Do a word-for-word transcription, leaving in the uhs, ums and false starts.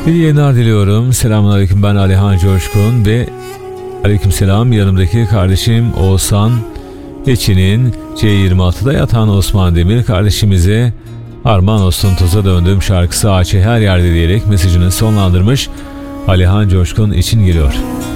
İyi yayınlar diliyorum. Selamünaleyküm, ben Alihan Coşkun ve aleykümselam yanımdaki kardeşim Oğuzhan Geçin'in C yirmi altıda yatan Osman Demir kardeşimize armağan olsun toza döndüğüm şarkısı Ağaçı Her Yerde diyerek mesajını sonlandırmış. Alihan Coşkun için geliyor.